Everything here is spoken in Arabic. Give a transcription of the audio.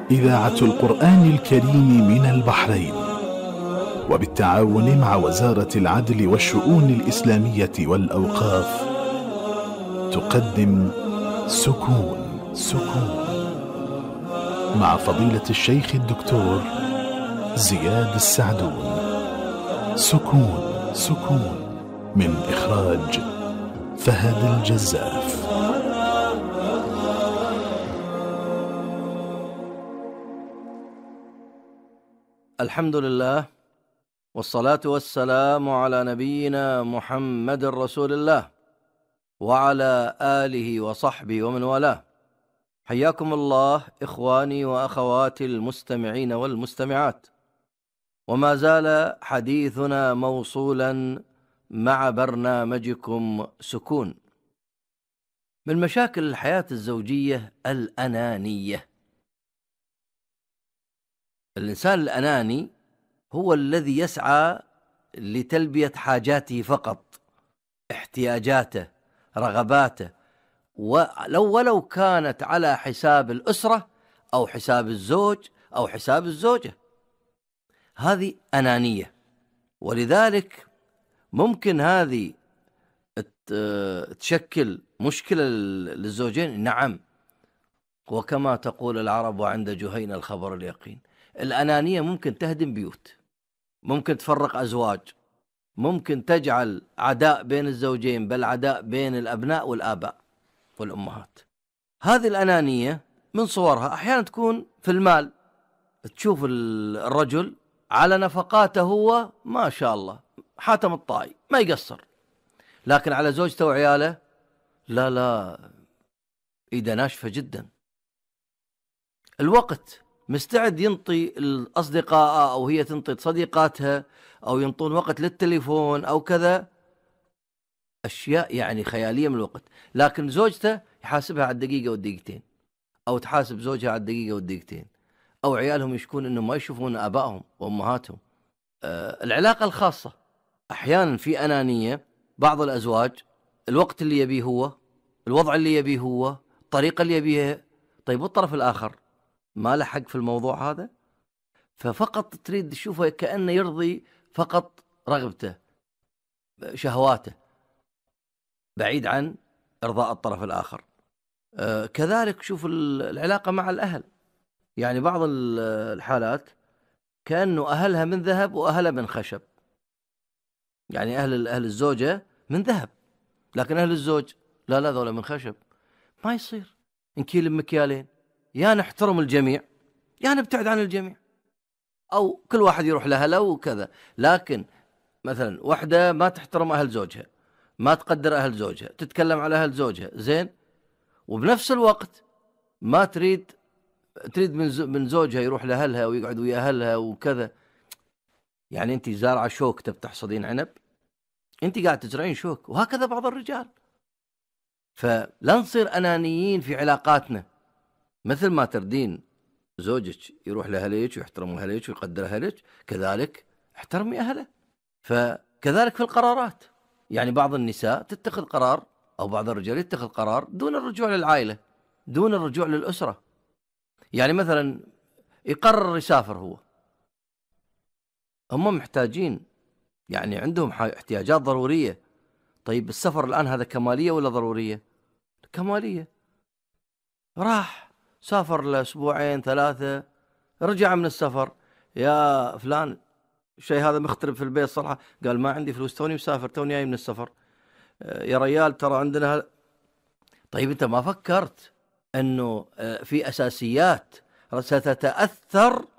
إذاعة القرآن الكريم من البحرين وبالتعاون مع وزارة العدل والشؤون الإسلامية والأوقاف تقدم سكون مع فضيلة الشيخ الدكتور زياد السعدون. سكون من إخراج فهد الجزاف. الحمد لله والصلاة والسلام على نبينا محمد رسول الله وعلى آله وصحبه ومن والاه. حياكم الله إخواني وأخواتي المستمعين والمستمعات، وما زال حديثنا موصولا مع برنامجكم سكون. من مشاكل الحياة الزوجية الأنانية. الإنسان الأناني هو الذي يسعى لتلبية حاجاته فقط، احتياجاته، رغباته، ولو كانت على حساب الأسرة أو حساب الزوج أو حساب الزوجة. هذه أنانية، ولذلك ممكن هذه تشكل مشكلة للزوجين. نعم، وكما تقول العرب وعند جهينة الخبر اليقين. الأنانية ممكن تهدم بيوت، ممكن تفرق أزواج، ممكن تجعل عداء بين الزوجين، بل عداء بين الأبناء والآباء والأمهات. هذه الأنانية من صورها أحيانا تكون في المال. تشوف الرجل على نفقاته هو ما شاء الله حاتم الطائي ما يقصر، لكن على زوجته وعياله لا إيده ناشفة جدا. الوقت مستعد ينطي الأصدقاء أو هي تنطي صديقاتها أو ينطون وقت للتليفون أو كذا، أشياء يعني خيالية من الوقت. لكن زوجته يحاسبها على الدقيقة والدقيقتين، أو تحاسب زوجها على الدقيقة والدقيقتين، أو عيالهم يشكون إنهم ما يشوفون آبائهم وأمهاتهم. العلاقة الخاصة أحيانا في أنانية. بعض الأزواج الوقت اللي يبيه هو، الوضع اللي يبيه هو، الطريقة اللي يبيه. طيب والطرف الآخر ما له حق في الموضوع هذا، ففقط تريد تشوفه كأنه يرضي فقط رغبته، شهواته، بعيد عن إرضاء الطرف الآخر. كذلك شوف العلاقة مع الأهل. يعني بعض الحالات كأنه أهلها من ذهب وأهلها من خشب. يعني أهل الزوجة من ذهب، لكن أهل الزوج لا ذولا من خشب. ما يصير نكيل بمكيالين، يا نحترم الجميع يا نبتعد عن الجميع، أو كل واحد يروح لأهله وكذا. لكن مثلا واحدة ما تحترم أهل زوجها، ما تقدر أهل زوجها، تتكلم على أهل زوجها زين، وبنفس الوقت ما تريد من زوجها يروح لأهلها ويقعد ويا أهلها وكذا. يعني أنت زارعة شوك تبي تحصدين عنب، أنت قاعد تزرعين شوك. وهكذا بعض الرجال. فلا نصير أنانيين في علاقاتنا. مثل ما تردين زوجك يروح لأهلك ويحترم أهلك ويقدر أهلك، كذلك احترمي أهله. فكذلك في القرارات. يعني بعض النساء تتخذ قرار، أو بعض الرجال يتخذ قرار دون الرجوع للعائلة، دون الرجوع للأسرة. يعني مثلا يقرر يسافر، هم محتاجين، يعني عندهم احتياجات ضرورية. طيب السفر الآن هذا كمالية ولا ضرورية؟ كمالية. راح سافر لأسبوعين 3، رجع من السفر، يا فلان الشيء هذا مخترب في البيت صراحة. قال ما عندي فلوس، توني مسافر، توني جاي من السفر. يا ريال ترى عندنا طيب أنت ما فكرت أنه في أساسيات ستتأثر